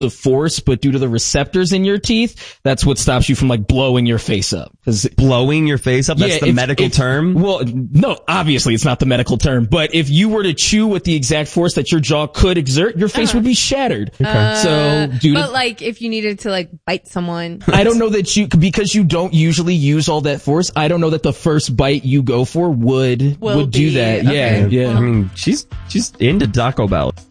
the force, but due to the receptors in your teeth, that's what stops you from like blowing your face up. Blowing your face up? That's the medical term? Well, no, obviously it's not the medical term, but if you were to chew with the exact force that your jaw could exert, your face would be shattered. But like if you needed to like bite someone. I don't know that because you don't usually use all that force, I don't know that the first bite you go for would do that. Okay. Yeah. I mean, she's into Taco Bell.